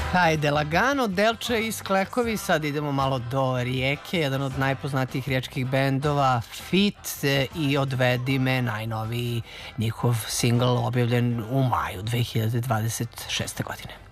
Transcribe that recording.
Hajde lagano, Delče i Sklekovi, sad idemo malo do Rijeke, jedan od najpoznatijih riječkih bendova, Fit i Odvedi me, najnoviji njihov singl objavljen u maju 2026. godine.